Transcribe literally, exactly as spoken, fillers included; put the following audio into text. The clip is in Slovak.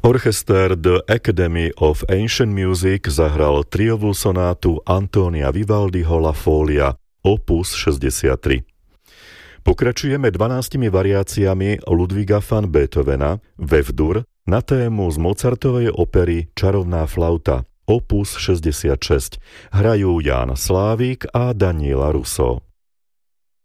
Orchester The Academy of Ancient Music zahral triovú sonátu Antónia Vivaldiho La Folia, opus šesťdesiattri. Pokračujeme dvanástimi variáciami Ludwiga van Beethovena, Vevdur, na tému z Mozartovej opery Čarovná flauta, opus šesťdesiatšesť. Hrajú Ján Slávik a Daniela Russo.